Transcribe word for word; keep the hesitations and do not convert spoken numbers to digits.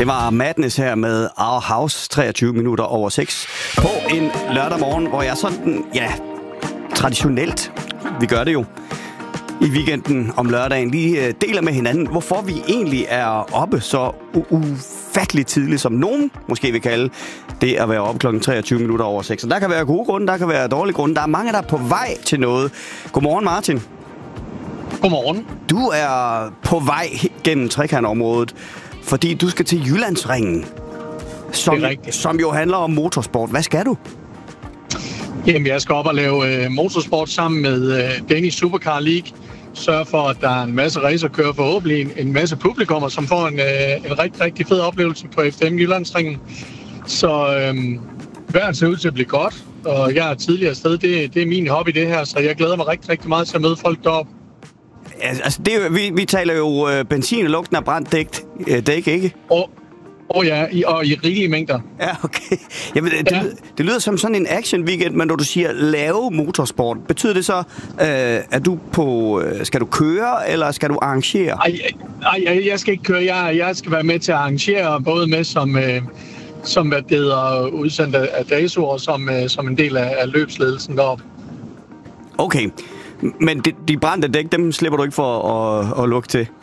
Det var Madness her med Our House, treogtyve minutter over seks, på en lørdag morgen, hvor jeg sådan, ja, traditionelt, vi gør det jo, i weekenden om lørdagen, lige deler med hinanden, hvorfor vi egentlig er oppe så u- ufatteligt tidligt, som nogen måske vil kalde det at være oppe klokken treogtyve minutter over seks. Og der kan være gode grunde, der kan være dårlige grunde. Der er mange, der er på vej til noget. Godmorgen, Martin. Godmorgen. Du er på vej gennem trekantområdet, fordi du skal til Jyllandsringen, som, som jo handler om motorsport. Hvad skal du? Jamen, jeg skal op og lave øh, motorsport sammen med øh, Danish Supercar League. Sørge for, at der er en masse racerkører, forhåbentlig en, en masse publikummer, som får en, øh, en rigtig, rigtig fed oplevelse på F M Jyllandsringen. Så øh, vejret ser ud til at blive godt, og jeg er tidligere sted. Det, det er min hobby, det her, så jeg glæder mig rigtig, rigtig meget til at møde folk deroppe. Altså, det er, vi, vi taler jo øh, benzin og lugten af brændt dæk, øh, dæk, ikke? Og, og ja, i, og i rigelige mængder. Ja, okay. Jamen, det, ja. det, det lyder som sådan en action-weekend, men når du siger lave motorsport, betyder det så, øh, at du på, øh, skal du køre, eller skal du arrangere? Ej, ej, jeg skal ikke køre. Jeg, jeg skal være med til at arrangere, både med som, øh, som hvad det hedder, udsendt af D A S O, og som, øh, som en del af, af løbsledelsen deroppe. Okay. Men de, de brændte dæk, dem slipper du ikke for at, at lukke til?